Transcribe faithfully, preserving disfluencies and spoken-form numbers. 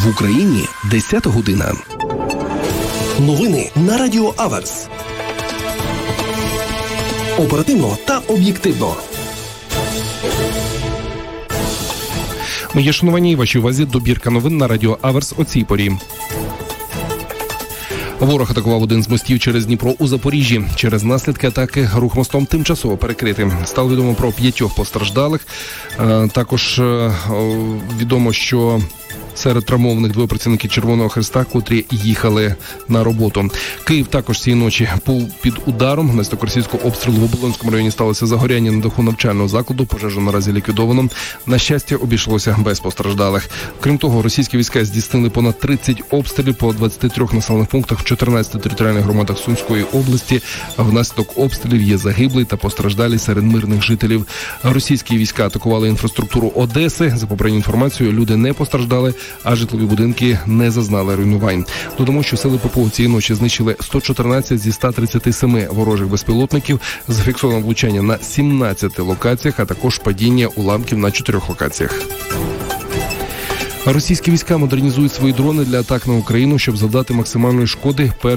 В Україні десята година. Новини на Радіо Аверс. Оперативно та об'єктивно. Моє шанування, вашій увазі добірка новин на Радіо Аверс о цій порі. Ворог атакував один з мостів через Дніпро у Запоріжжі. Через наслідки атаки рух мостом тимчасово перекритий. Стало відомо про п'ятьох постраждалих. Також відомо, що серед травмованих двоє працівників Червоного Хреста, котрі їхали на роботу. Київ також цієї ночі був під ударом. Внаслідок російського обстрілу в Оболонському районі сталося загоряння на даху навчального закладу. Пожежу наразі ліквідовано. На щастя, обійшлося без постраждалих. Крім того, російські війська здійснили понад тридцять обстрілів по двадцяти трьох населених пунктах в чотирнадцяти територіальних громадах Сумської області. Внаслідок обстрілів є загиблі та постраждалі серед мирних жителів. Російські війська атакували інфраструктуру Одеси. За попередньою інформацією, люди не постраждали, а житлові будинки не зазнали руйнувань. Додамо, що сили ППО цієї ночі знищили сто чотирнадцять зі ста тридцяти семи ворожих безпілотників, зафіксовано влучання на сімнадцяти локаціях, а також падіння уламків на чотирьох локаціях. Російські війська модернізують свої дрони для атак на Україну, щоб завдати максимальної шкоди